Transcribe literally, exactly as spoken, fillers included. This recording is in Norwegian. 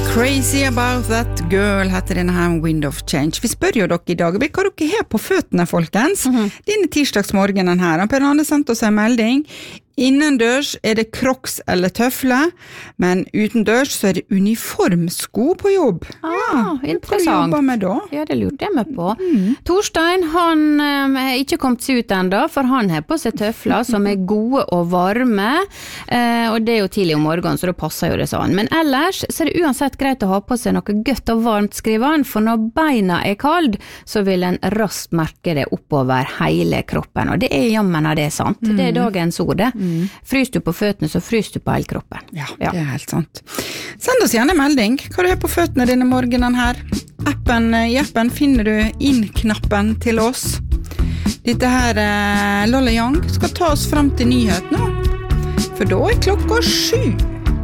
Crazy About That Girl heter denne her Wind of Change. Vi spør jo dere i dag, hva dere har på føttene, folkens? Mm-hmm. Denne tirsdagsmorgenen her, Per Arne sendte oss en melding. Innendørs er det crocs eller tøfler, men utendørs så er det uniformsko på jobb. Ah, ja, interessant. Hva jobber med da? Ja, det lurte jeg meg på. Mm. Torstein, han um, har ikke kommet seg ut enda, for han har på seg tøfler som er gode og varme, uh, og det er jo tidlig om morgenen, så da passer jo det sånn. Men ellers så er det uansett greit å ha på seg noe godt og varmt, skriver han, for når beina er kald, så vil en raskt merke det oppover hele kroppen, og det er jammen av det, sant? Mm. Det er dagens ord, det. Mm. Frys du på føttene, så frys du på hele kroppen. Ja, det er helt sant. Send oss gjerne en melding. Hva du har på føttene denne morgenen her? Appen, I appen finner du inn-knappen til oss. Dette her eh, Lolla Young skal ta oss frem til nyhet nå. For da er klokka sju.